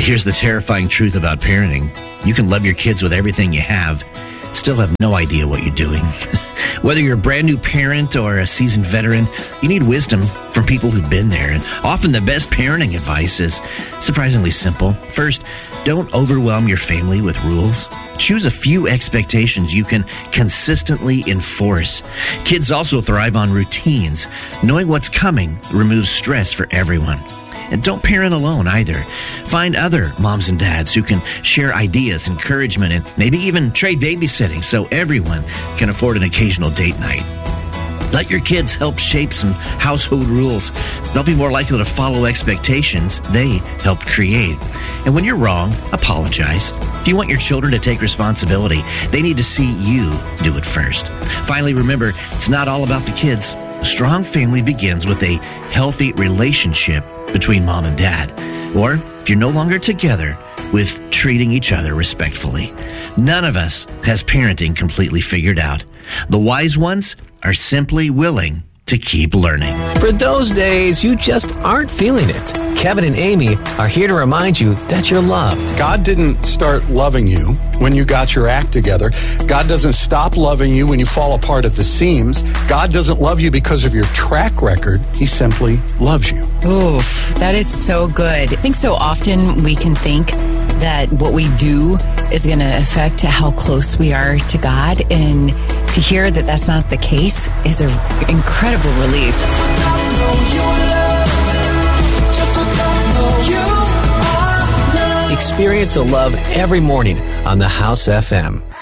Here's the terrifying truth about parenting. You can love your kids with everything you have, still have no idea what you're doing. Whether you're a brand new parent or a seasoned veteran, you need wisdom from people who've been there. And often the best parenting advice is surprisingly simple. First, don't overwhelm your family with rules. Choose a few expectations you can consistently enforce. Kids also thrive on routines. Knowing what's coming removes stress for everyone. And don't parent alone either. Find other moms and dads who can share ideas, encouragement, and maybe even trade babysitting so everyone can afford an occasional date night. Let your kids help shape some household rules. They'll be more likely to follow expectations they helped create. And when you're wrong, apologize. If you want your children to take responsibility, they need to see you do it first. Finally, remember, it's not all about the kids. A strong family begins with a healthy relationship between mom and dad. Or, if you're no longer together, with treating each other respectfully. None of us has parenting completely figured out. The wise ones are simply willing to keep learning. For those days you just aren't feeling it, Kevin and Amy are here to remind you that you're loved. God didn't start loving you when you got your act together. God doesn't stop loving you when you fall apart at the seams. God doesn't love you because of your track record. He simply loves you. Oof, that is so good. I think so often we can think that what we do is going to affect how close we are to God, and to hear that that's not the case is an incredible relief. Experience the love every morning on the House FM.